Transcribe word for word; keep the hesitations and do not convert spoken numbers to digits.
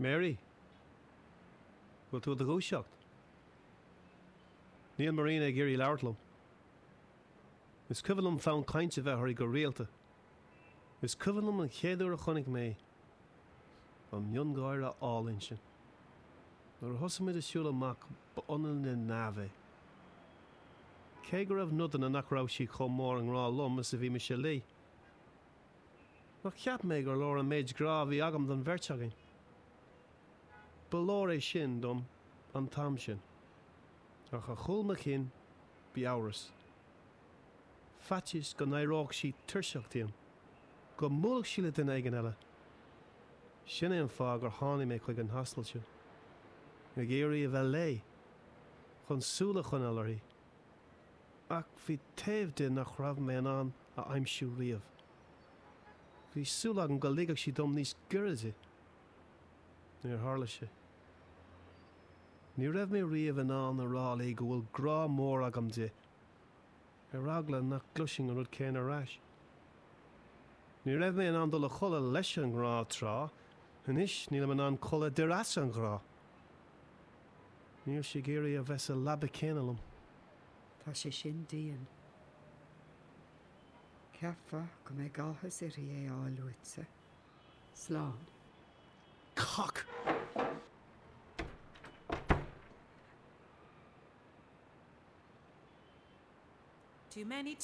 Mary, bhfuil tú a ghúiseacht? Níl Marina ag iarraí leabhartlam. Is cuimhnum fán cainte bheith thuirí go réalta. Is cuimhnum an chéadú a chonig mé an mion gáire álainn sin. Nuair thosaimid is siúil amach ba ionann na nábhe. Cé go raibh nudan a nach raibh sí chomh mór an rá lom as a bhí me sé lí. Nach cheap mé gur leir an méid grá bhí agam don bheirt againn. Ba leir é sin dom an tam sin. Ach a chulma chin bí áras. Fatis go naróg sí tuirseachtaíon. Go múlach síle den aigen eile. Sin é an fá gur tháinig mé chuig an hastailte. Ag éirí a bheith lé. Chun súla chun eileirí. Ach bhí taobh de nach raibh mé an an a aimsiú riamh. Bhí súla an go ligach sí dom níos guride. Níor tharla sé. Ní raibh mé riamh an an a rálaí go bhfuil grá mór agam de. Ar ragla nach gluising an rud céin arás. Ní raibh mé an an dul a chola leis an grá trá, an is níl an an chola deras an grá. Níor sé géirí a bheits a labba céanalum. Tá sé sin díon. Ceafa go mé gáthas i rí é áilúitsa. Slán. Cock! Too many